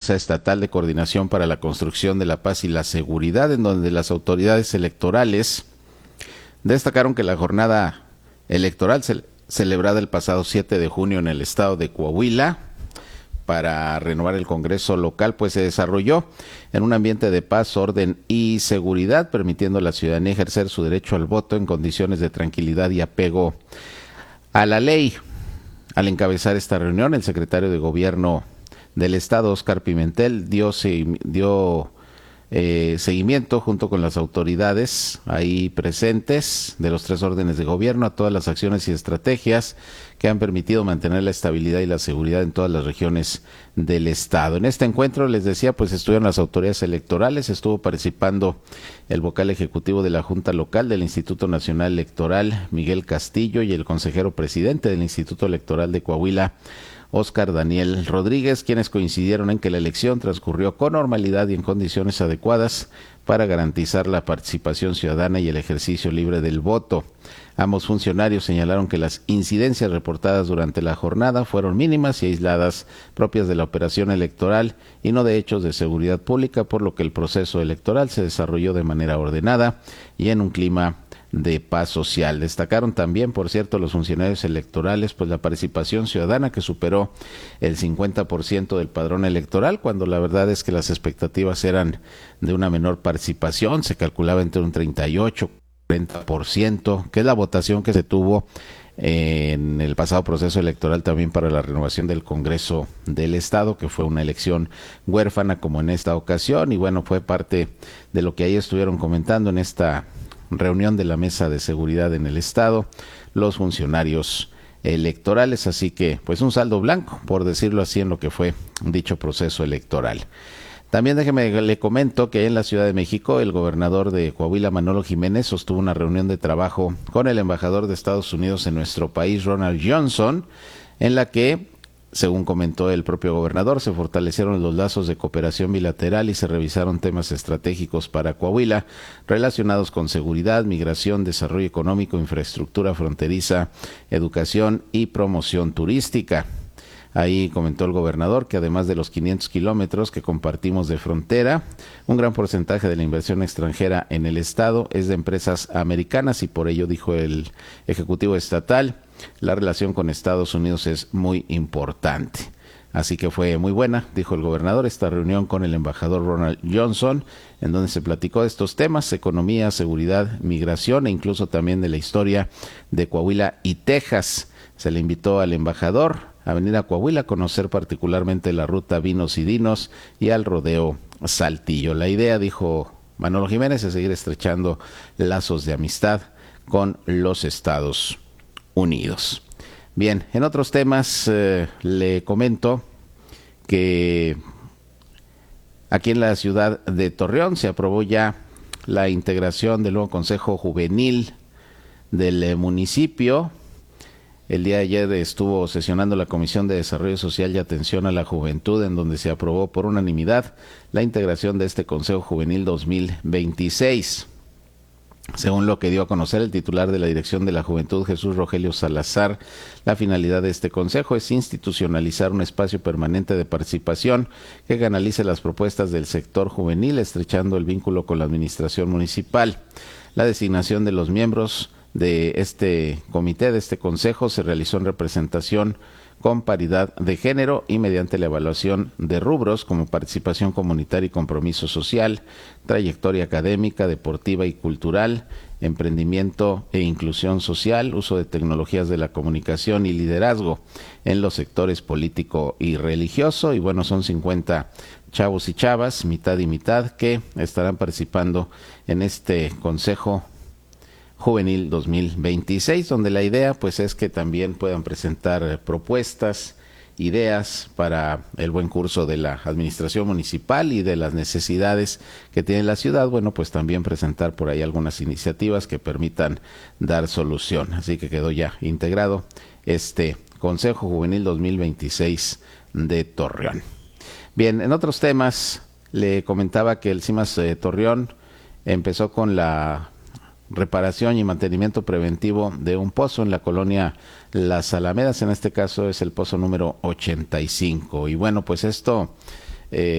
Mesa Estatal de Coordinación para la Construcción de la Paz y la Seguridad, en donde las autoridades electorales destacaron que la jornada electoral celebrada el pasado 7 de junio en el estado de Coahuila para renovar el Congreso local, pues se desarrolló en un ambiente de paz, orden y seguridad, permitiendo a la ciudadanía ejercer su derecho al voto en condiciones de tranquilidad y apego a la ley. Al encabezar esta reunión, el secretario de Gobierno del Estado, Óscar Pimentel, dio seguimiento junto con las autoridades ahí presentes de los 3 órdenes de gobierno a todas las acciones y estrategias que han permitido mantener la estabilidad y la seguridad en todas las regiones del estado. En este encuentro, les decía, pues estuvieron las autoridades electorales, estuvo participando el vocal ejecutivo de la Junta Local del Instituto Nacional Electoral, Miguel Castillo, y el consejero presidente del Instituto Electoral de Coahuila, Óscar Daniel Rodríguez, quienes coincidieron en que la elección transcurrió con normalidad y en condiciones adecuadas para garantizar la participación ciudadana y el ejercicio libre del voto. Ambos funcionarios señalaron que las incidencias reportadas durante la jornada fueron mínimas y aisladas, propias de la operación electoral y no de hechos de seguridad pública, por lo que el proceso electoral se desarrolló de manera ordenada y en un clima de paz social. Destacaron también, por cierto, los funcionarios electorales, pues la participación ciudadana que superó el 50% del padrón electoral, cuando la verdad es que las expectativas eran de una menor participación, se calculaba entre un 38 y 40%, que es la votación que se tuvo en el pasado proceso electoral también para la renovación del Congreso del Estado, que fue una elección huérfana como en esta ocasión, y bueno, fue parte de lo que ahí estuvieron comentando en esta reunión de la Mesa de Seguridad en el Estado, los funcionarios electorales, así que pues un saldo blanco, por decirlo así, en lo que fue dicho proceso electoral. También le comento que en la Ciudad de México el gobernador de Coahuila, Manolo Jiménez, sostuvo una reunión de trabajo con el embajador de Estados Unidos en nuestro país, Ronald Johnson, en la que, según comentó el propio gobernador, se fortalecieron los lazos de cooperación bilateral y se revisaron temas estratégicos para Coahuila relacionados con seguridad, migración, desarrollo económico, infraestructura fronteriza, educación y promoción turística. Ahí comentó el gobernador que además de los 500 kilómetros que compartimos de frontera, un gran porcentaje de la inversión extranjera en el estado es de empresas americanas y por ello, dijo el ejecutivo estatal, la relación con Estados Unidos es muy importante. Así que fue muy buena, dijo el gobernador, esta reunión con el embajador Ronald Johnson, en donde se platicó de estos temas, economía, seguridad, migración e incluso también de la historia de Coahuila y Texas. Se le invitó al embajador a venir a Coahuila a conocer particularmente la ruta Vinos y Dinos y al rodeo Saltillo. La idea, dijo Manolo Jiménez, es seguir estrechando lazos de amistad con los Estados Unidos. Bien, en otros temas le comento que aquí en la ciudad de Torreón se aprobó ya la integración del nuevo Consejo Juvenil del municipio. El día de ayer estuvo sesionando la Comisión de Desarrollo Social y Atención a la Juventud, en donde se aprobó por unanimidad la integración de este Consejo Juvenil 2026. Según lo que dio a conocer el titular de la Dirección de la Juventud, Jesús Rogelio Salazar, la finalidad de este consejo es institucionalizar un espacio permanente de participación que canalice las propuestas del sector juvenil, estrechando el vínculo con la administración municipal. La designación de los miembros de este comité, de este consejo, se realizó en representación con paridad de género y mediante la evaluación de rubros como participación comunitaria y compromiso social, trayectoria académica, deportiva y cultural, emprendimiento e inclusión social, uso de tecnologías de la comunicación y liderazgo en los sectores político y religioso. Y bueno, son 50 chavos y chavas, mitad y mitad, que estarán participando en este Consejo Juvenil 2026, donde la idea pues es que también puedan presentar propuestas, ideas para el buen curso de la administración municipal y de las necesidades que tiene la ciudad. Bueno, pues también presentar por ahí algunas iniciativas que permitan dar solución. Así que quedó ya integrado este Consejo Juvenil 2026 de Torreón. Bien, en otros temas le comentaba que el CIMAS de Torreón empezó con la reparación y mantenimiento preventivo de un pozo en la colonia Las Alamedas, en este caso es el pozo número 85. Y bueno, pues esto